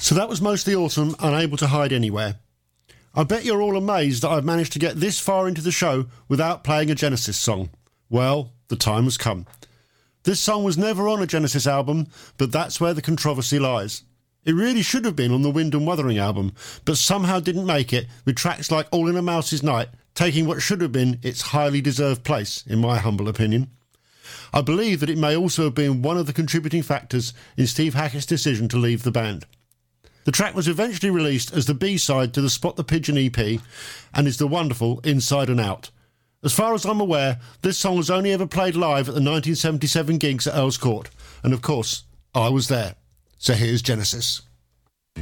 So that was Mostly Autumn, Unable to Hide Anywhere. I bet you're all amazed that I've managed to get this far into the show without playing a Genesis song. Well, the time has come. This song was never on a Genesis album, but that's where the controversy lies. It really should have been on the Wind and Wuthering album, but somehow didn't make it, with tracks like All in a Mouse's Night taking what should have been its highly deserved place, in my humble opinion. I believe that it may also have been one of the contributing factors in Steve Hackett's decision to leave the band. The track was eventually released as the B-side to the Spot the Pigeon EP and is the wonderful Inside and Out. As far as I'm aware, this song was only ever played live at the 1977 gigs at Earl's Court, and of course, I was there. So here's Genesis.